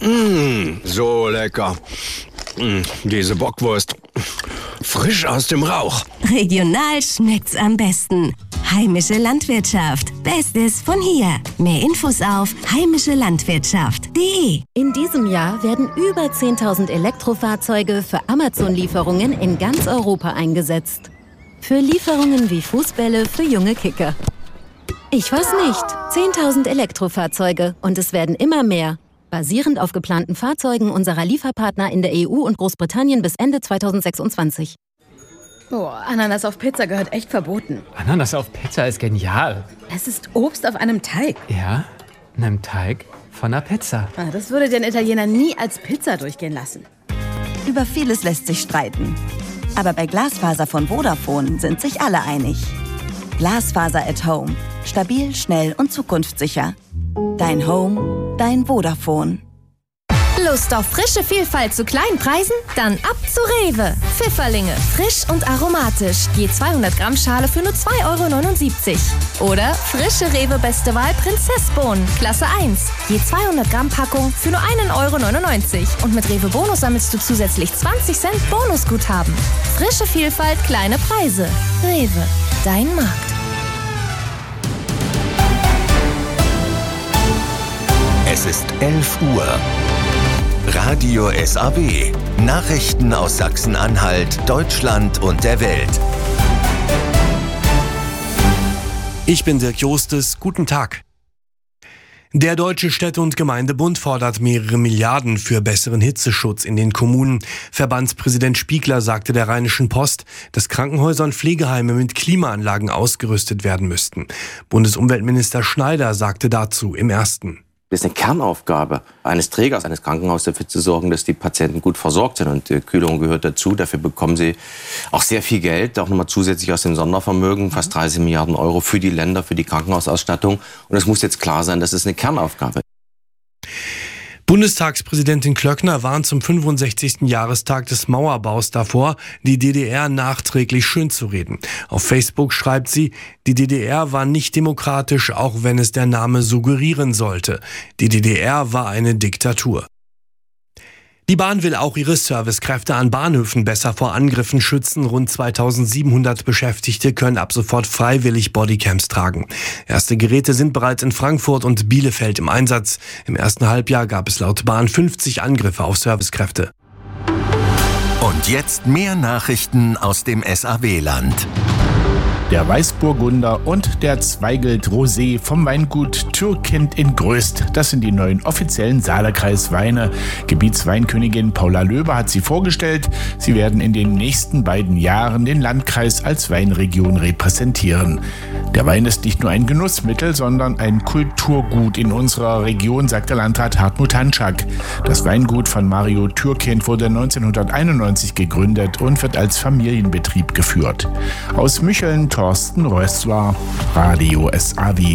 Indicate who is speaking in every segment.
Speaker 1: So lecker. Diese Bockwurst. Frisch aus dem Rauch.
Speaker 2: Regional schmeckt's am besten. Heimische Landwirtschaft. Bestes von hier. Mehr Infos auf heimischelandwirtschaft.de.
Speaker 3: In diesem Jahr werden über 10.000 Elektrofahrzeuge für Amazon-Lieferungen in ganz Europa eingesetzt. Für Lieferungen wie Fußbälle für junge Kicker. Ich weiß nicht. 10.000 Elektrofahrzeuge und es werden immer mehr. Basierend auf geplanten Fahrzeugen unserer Lieferpartner in der EU und Großbritannien bis Ende 2026.
Speaker 4: Boah, Ananas auf Pizza gehört echt verboten.
Speaker 5: Ananas auf Pizza ist genial.
Speaker 4: Es ist Obst auf einem Teig.
Speaker 5: Ja, einem Teig von einer Pizza.
Speaker 4: Das würde den Italiener nie als Pizza durchgehen lassen.
Speaker 6: Über vieles lässt sich streiten. Aber bei Glasfaser von Vodafone sind sich alle einig. Glasfaser at Home. Stabil, schnell und zukunftssicher. Dein Home, dein Vodafone.
Speaker 7: Lust auf frische Vielfalt zu kleinen Preisen? Dann ab zu Rewe. Pfifferlinge, frisch und aromatisch. Je 200 Gramm Schale für nur 2,79 €. Oder frische Rewe Beste Wahl Prinzessbohnen, Klasse 1. Je 200 Gramm Packung für nur 1,99 €. Und mit Rewe Bonus sammelst du zusätzlich 20 Cent Bonusguthaben. Frische Vielfalt, kleine Preise. Rewe, dein Markt.
Speaker 8: Es ist 11 Uhr. Radio SAW. Nachrichten aus Sachsen-Anhalt, Deutschland und der Welt.
Speaker 9: Ich bin Dirk Jostes. Guten Tag. Der Deutsche Städte- und Gemeindebund fordert mehrere Milliarden für besseren Hitzeschutz in den Kommunen. Verbandspräsident Spiegler sagte der Rheinischen Post, dass Krankenhäuser und Pflegeheime mit Klimaanlagen ausgerüstet werden müssten. Bundesumweltminister Schneider sagte dazu im Ersten:
Speaker 10: Es ist eine Kernaufgabe eines Trägers, eines Krankenhauses, dafür zu sorgen, dass die Patienten gut versorgt sind. Und die Kühlung gehört dazu. Dafür bekommen sie auch sehr viel Geld, auch nochmal zusätzlich aus dem Sondervermögen, fast 30 Milliarden € für die Länder, für die Krankenhausausstattung. Und es muss jetzt klar sein, das ist eine Kernaufgabe.
Speaker 9: Bundestagspräsidentin Klöckner warnt zum 65. Jahrestag des Mauerbaus davor, die DDR nachträglich schönzureden. Auf Facebook schreibt sie, die DDR war nicht demokratisch, auch wenn es der Name suggerieren sollte. Die DDR war eine Diktatur. Die Bahn will auch ihre Servicekräfte an Bahnhöfen besser vor Angriffen schützen. Rund 2700 Beschäftigte können ab sofort freiwillig Bodycams tragen. Erste Geräte sind bereits in Frankfurt und Bielefeld im Einsatz. Im ersten Halbjahr gab es laut Bahn 50 Angriffe auf Servicekräfte.
Speaker 8: Und jetzt mehr Nachrichten aus dem SAW-Land.
Speaker 11: Der Weißburgunder und der Zweigelt Rosé vom Weingut Türkind in Gröst. Das sind die neuen offiziellen Saalerkreis-Weine. Gebietsweinkönigin Paula Löber hat sie vorgestellt. Sie werden in den nächsten beiden Jahren den Landkreis als Weinregion repräsentieren. Der Wein ist nicht nur ein Genussmittel, sondern ein Kulturgut in unserer Region, sagt der Landrat Hartmut Hanschak. Das Weingut von Mario Türkind wurde 1991 gegründet und wird als Familienbetrieb geführt. Aus Mücheln Thorsten Rössler, Radio SAW.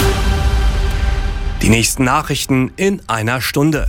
Speaker 9: Die nächsten Nachrichten in einer Stunde.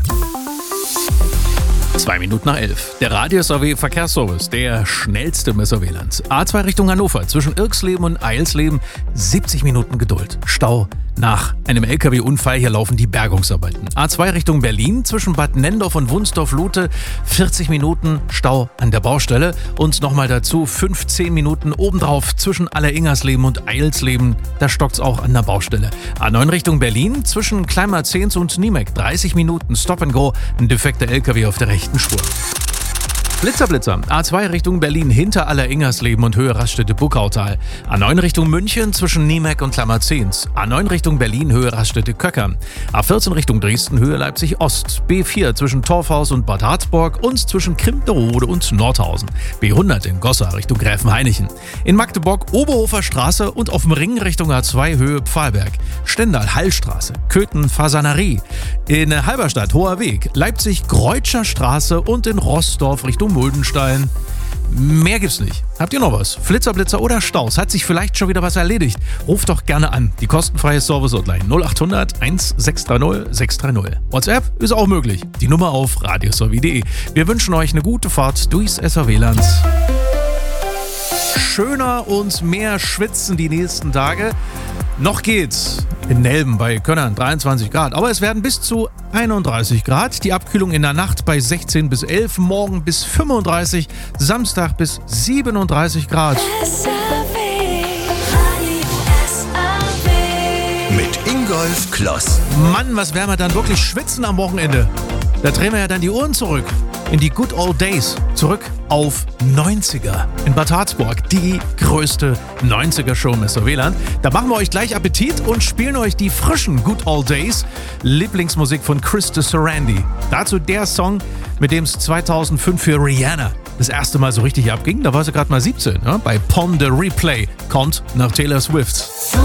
Speaker 12: 11:02. Der Radio SAW Verkehrsservice, der schnellste im SAW-Land. A2 Richtung Hannover, zwischen Irksleben und Eilsleben, 70 Minuten Geduld. Stau nach einem LKW-Unfall, hier laufen die Bergungsarbeiten. A2 Richtung Berlin, zwischen Bad Nendorf und Wunsdorf-Lute, 40 Minuten Stau an der Baustelle. Und nochmal dazu 15 Minuten obendrauf zwischen Alleringersleben und Eilsleben, da stockt's auch an der Baustelle. A9 Richtung Berlin, zwischen Kleinmarzehns und Niemek, 30 Minuten Stop and Go, ein defekter LKW auf der rechten Spur. Blitzer, A2 Richtung Berlin hinter Alleringersleben und Höhe Raststätte-Buckautal. A9 Richtung München zwischen Niemek und Kleinmarzehns. A9 Richtung Berlin Höhe Raststätte-Köckern. A14 Richtung Dresden Höhe Leipzig-Ost. B4 zwischen Torfhaus und Bad Harzburg und zwischen Krimpnerode und Nordhausen. B100 in Goslar Richtung Gräfenhainichen. In Magdeburg Oberhofer Straße und auf dem Ring Richtung A2 Höhe Pfahlberg. Stendal Hallstraße, Köthen Fasanerie. In Halberstadt Hoher Weg, Leipzig Greutscher Straße und in Rossdorf Richtung Muldenstein. Mehr gibt's nicht. Habt ihr noch was? Flitzer oder Staus? Hat sich vielleicht schon wieder was erledigt? Ruft doch gerne an. Die kostenfreie Service-Hotline 0800 1630 630. WhatsApp ist auch möglich. Die Nummer auf radiosaw.de. Wir wünschen euch eine gute Fahrt durchs SAW-Land. Schöner und mehr schwitzen die nächsten Tage. Noch geht's. In Nelben bei Könnern 23 Grad, aber es werden bis zu 31 Grad. Die Abkühlung in der Nacht bei 16 bis 11, morgen bis 35, Samstag bis 37 Grad.
Speaker 8: Mit Ingolf Kloss.
Speaker 12: Mann, was werden wir dann wirklich schwitzen am Wochenende? Da drehen wir ja dann die Uhren zurück. In die Good Old Days. Zurück auf 90er. In Bad Harzburg. Die größte 90er-Show im Messerweland. Da machen wir euch gleich Appetit und spielen euch die frischen Good Old Days. Lieblingsmusik von Krista Sarandon. Dazu der Song, mit dem es 2005 für Rihanna das erste Mal so richtig abging. Da war sie gerade mal 17. Ne? Bei Pon the Replay. Kommt nach Taylor Swift.